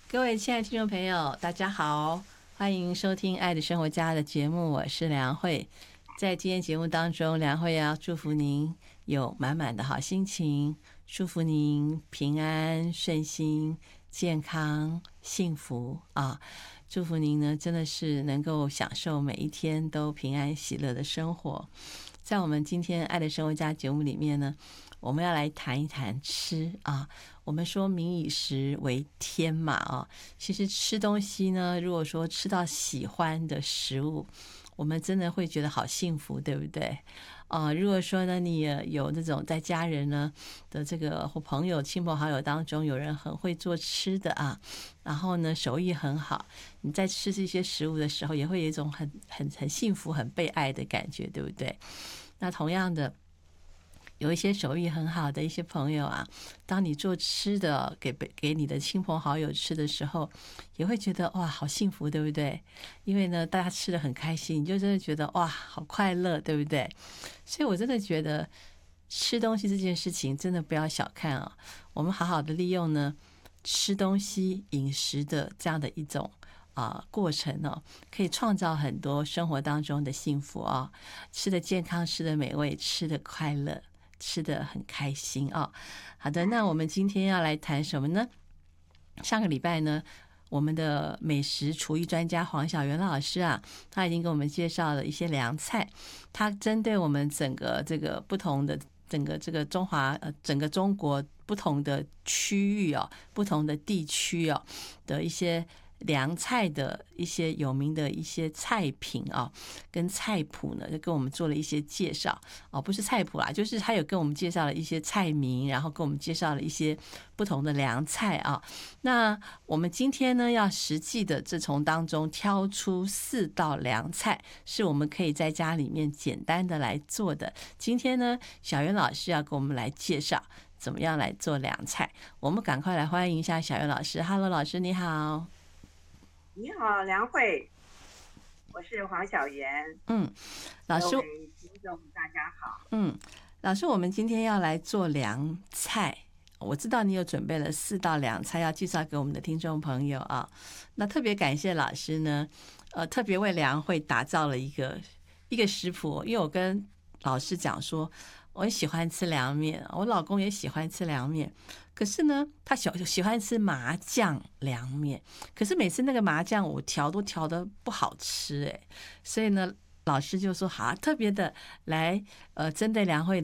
各位亲爱的听众朋友，大家好，欢迎收听《爱的生活家》的节目，我是梁慧。在今天节目当中，梁慧要祝福您有满满的好心情，祝福您平安顺心、健康幸福啊！祝福您呢，真的是能够享受每一天都平安喜乐的生活。在我们今天《爱的生活家》节目里面呢，我们要来谈一谈吃啊。我们说民以食为天嘛啊，其实吃东西呢，如果说吃到喜欢的食物，我们真的会觉得好幸福，对不对？如果说呢，你有那种在家人呢的这个或朋友、亲朋好友当中有人很会做吃的啊，然后呢手艺很好，你在吃这些食物的时候，也会有一种很幸福、很被爱的感觉，对不对？那同样的。有一些手艺很好的一些朋友啊，当你做吃的给你的亲朋好友吃的时候，也会觉得哇，好幸福，对不对？因为呢，大家吃的很开心，你就真的觉得哇，好快乐，对不对？所以我真的觉得吃东西这件事情真的不要小看啊，我们好好的利用呢吃东西饮食的这样的一种过程哦，可以创造很多生活当中的幸福哦，吃的健康，吃的美味，吃的快乐。吃的很开心哦。好的，那我们今天要来谈什么呢？上个礼拜呢，我们的美食厨艺专家黄小元老师啊，他已经给我们介绍了一些凉菜，他针对我们整个这个不同的整个这个整个中国不同的区域哦，不同的地区哦的一些凉菜的一些有名的一些菜品啊，跟菜谱呢，就跟我们做了一些介绍哦，不是菜谱啦，就是他有跟我们介绍了一些菜名，然后跟我们介绍了一些不同的凉菜啊。那我们今天呢，要实际的从当中挑出4道凉菜，是我们可以在家里面简单的来做的。今天呢，小袁老师要跟我们来介绍怎么样来做凉菜，我们赶快来欢迎一下小袁老师。Hello， 老师你好。 你好，梁慧，我是黄小媛。 老师， 各位听众大家好。 老师，我们今天要来做凉菜。我知道你有准备了4道凉菜要介绍给我们的听众朋友啊。那特别感谢老师呢，特别为梁慧打造了一个食谱，因为我跟老师讲说，我很喜欢吃凉面，我老公也喜欢吃凉面，可是呢，他喜欢吃麻酱凉面，可是每次那个麻酱我调都调得不好吃所以呢，老师就说好，特别的来针对梁慧